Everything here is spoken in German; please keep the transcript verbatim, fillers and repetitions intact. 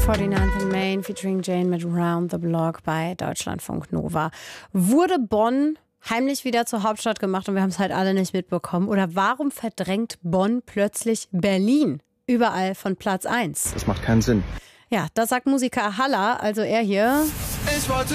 forty-ninth and Main featuring Jane mit Round the Block bei Deutschlandfunk Nova. Wurde Bonn heimlich wieder zur Hauptstadt gemacht und wir haben es halt alle nicht mitbekommen? Oder warum verdrängt Bonn plötzlich Berlin überall von Platz eins? Das macht keinen Sinn. Ja, das sagt Musiker Halla, also er hier. Ich wollte